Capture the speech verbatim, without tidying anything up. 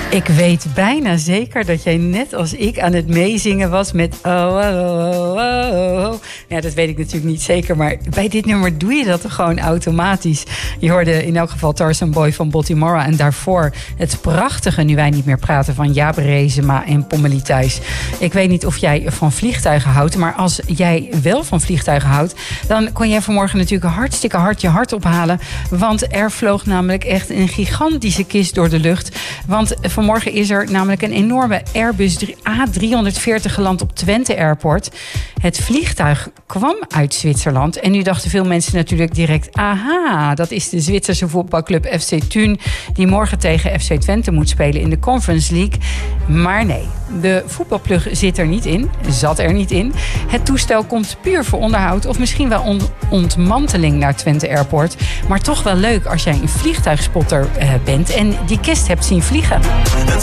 Ik weet bijna zeker dat jij net als ik aan het meezingen was met oh, oh, oh, oh, oh. Ja, dat weet ik natuurlijk niet zeker, maar bij dit nummer doe je dat gewoon automatisch. Je hoorde in elk geval Tarzan Boy van Botti Morra en daarvoor het prachtige Nu Wij Niet Meer Praten van Jaap Reesema en Pommelie Thijs. Ik weet niet of jij van vliegtuigen houdt, maar als jij wel van vliegtuigen houdt, dan kon jij vanmorgen natuurlijk hartstikke hard je hart ophalen, want er vloog namelijk echt een gigantische kist door de lucht. Want vanmorgen is er namelijk een enorme Airbus A driehonderdveertig geland op Twente Airport. Het vliegtuig kwam uit Zwitserland. En nu dachten veel mensen natuurlijk direct, aha, dat is de Zwitserse voetbalclub F C Thun, die morgen tegen F C Twente moet spelen in de Conference League. Maar nee, de voetbalplug zit er niet in, zat er niet in. Het toestel komt puur voor onderhoud of misschien wel on- ontmanteling naar Twente Airport. Maar toch wel leuk als jij een vliegtuigspotter uh, bent en die kist hebt zien vliegen.